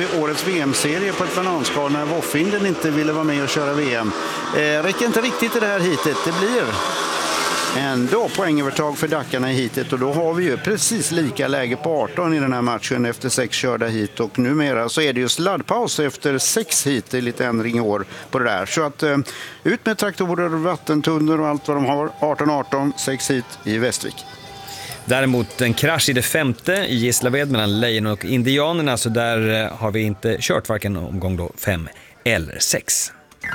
årets VM-serie på ett bananskal när Våffinden inte ville vara med och köra VM. Räcker inte riktigt i det här hitet. Det blir ändå poängövertag för Dackarna i hitet, och då har vi ju precis lika läge på 18 i den här matchen efter 6 körda hit, och numera så är det ju sladdpaus efter 6 hit. Det är lite ändring i år på det där. Så att ut med traktorer, vattentunnor och allt vad de har. 18-18, 6 hit i Västervik. Däremot en krasch i det 5:e i Gislaved mellan Lejon och Indianerna, så där har vi inte kört varken omgång då 5 eller 6.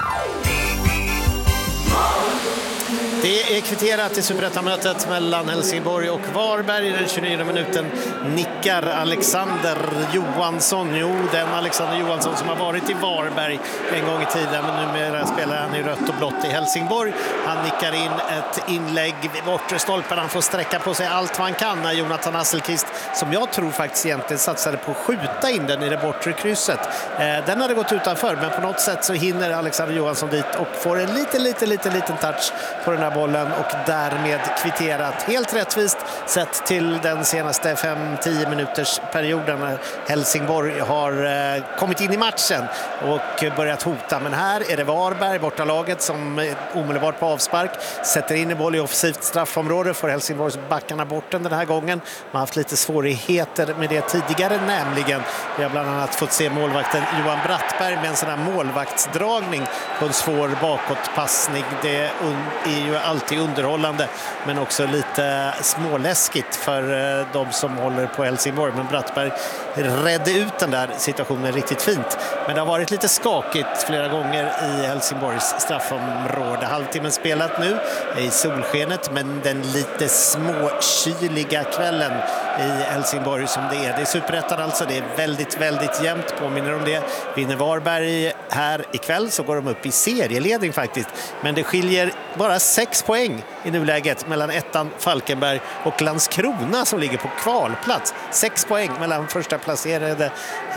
Det är kvitterat i Superettamötet mellan Helsingborg och Varberg. I den 29 minuten nickar Alexander Johansson. Jo, den Alexander Johansson som har varit i Varberg en gång i tiden, men numera spelar han i rött och blått i Helsingborg. Han nickar in ett inlägg vid bortre stolpen. Han får sträcka på sig allt man kan när Jonathan Hasselqvist, som jag tror faktiskt egentligen satsade på att skjuta in den i det bortre krysset. Den hade gått utanför, men på något sätt så hinner Alexander Johansson dit och får en liten touch på den här bollen och därmed kvitterat helt rättvist sett till den senaste 5-10 minuters perioden när Helsingborg har kommit in i matchen och börjat hota. Men här är det Varberg, bortalaget, som omedelbart på avspark sätter in en boll i offensivt straffområde för Helsingborgs backarna bort den här gången. Man har haft lite svårigheter med det tidigare, nämligen vi har bland annat fått se målvakten Johan Brattberg med en sån här målvaktsdragning på en svår bakåtpassning. Det är ju alltid underhållande, men också lite småläskigt för de som håller på Helsingborg. Men Brattberg redde ut den där situationen riktigt fint. Men det har varit lite skakigt flera gånger i Helsingborgs straffområde. Halvtimmen spelat nu i solskenet, men den lite småkyliga kvällen i Helsingborg som det är. Det är Superettan alltså, det är väldigt jämnt, påminner om det. Vinner Varberg här ikväll så går de upp i serieledning faktiskt. Men det skiljer bara 6 poäng i nuläget mellan ettan Falkenberg och Landskrona som ligger på kvalplats. 6 poäng mellan första placerade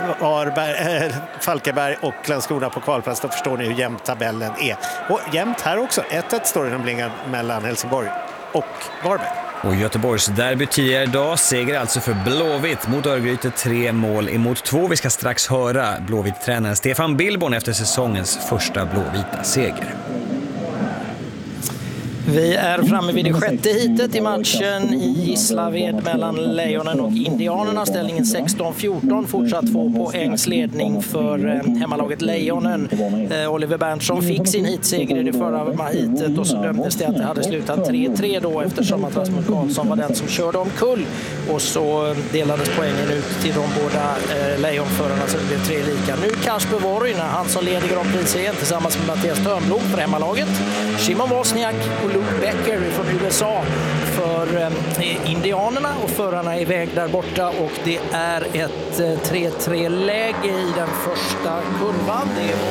Falkenberg och Landskrona på kvalplats. Då förstår ni hur jämnt tabellen är. Och jämnt här också. 1-1 står det nämligen mellan Helsingborg och Varberg. Och Göteborgs derby tidigare idag, seger alltså för Blåvitt mot Örgryte, 3 mål emot 2. Vi ska strax höra Blåvitt-tränaren Stefan Billborn efter säsongens första blåvita seger. Vi är framme vid det 6:e hitet i matchen i Gislaved mellan Lejonen och Indianerna. Ställningen 16-14, fortsatt 2 poängs ledning för hemmalaget Lejonen. Oliver Berntsson fick sin hitseger i det förra hitet och så dömdes det att det hade slutat 3-3 då, eftersom att Rasmus Karlsson var den som körde omkull. Och så delades poängen ut till de båda lejonförarna, så det blev 3 lika. Nu Kasper Voryna, han som leder Grand Prix tillsammans med Mattias Törnblom för hemmalaget. Shimon Wozniak och Luke Becker från USA för Indianerna, och förarna är iväg där borta, och det är ett 3-3-läge i den första kurvan. Det är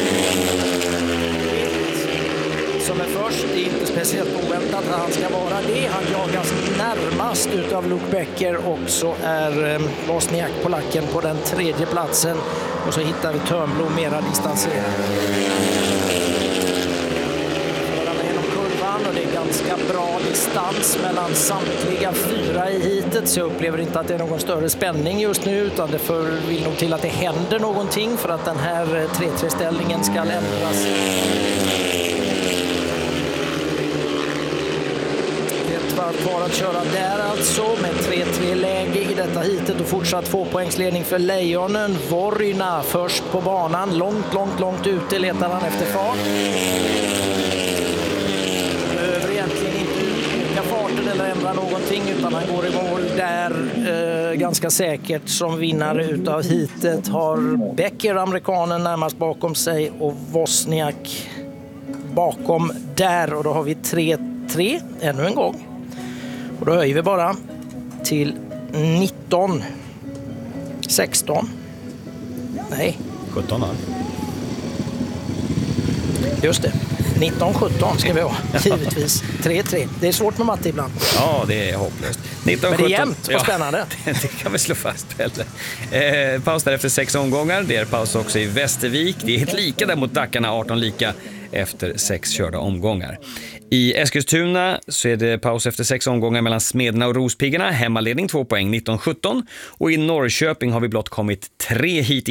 som är först. Det är inte speciellt oväntat att han ska vara det. Han jagas närmast utav Luke Becker, och så är Wozniak på lacken på den 3:e platsen, och så hittar vi Törnblom mera distanserad. Och det är ganska bra distans mellan samtliga 4 i hitet, så jag upplever inte att det är någon större spänning just nu, utan det vill nog till att det händer någonting för att den här 3-3-ställningen ska ändras. Ett varv kvar att köra där alltså, med 3-3-läge i detta hitet och fortsatt 2-poängsledning för Lejonen. Voryna först på banan, långt ute letar han efter fart. Farten eller ändra någonting, utan han går i mål där ganska säkert som vinnare utav hitet. Har Becker, amerikanen, närmast bakom sig och Wozniak bakom där, och då har vi 3-3 ännu en gång. Och då höjer vi bara till 19 16 nej 17. Just det. 19-17 ska vi ha, givetvis. 3-3. Det är svårt med matte ibland. Ja, det är hopplöst. 19-17. Men det är jämnt och spännande. Ja, det kan vi slå fast. Paus där efter 6 omgångar. Det är paus också i Västervik. Det är helt lika där mot Dackarna, 18 lika efter 6 körda omgångar. I Eskilstuna så är det paus efter 6 omgångar mellan Smederna och Rospiggarna. Hemmaledning 2 poäng, 19-17. Och i Norrköping har vi blott kommit 3 hit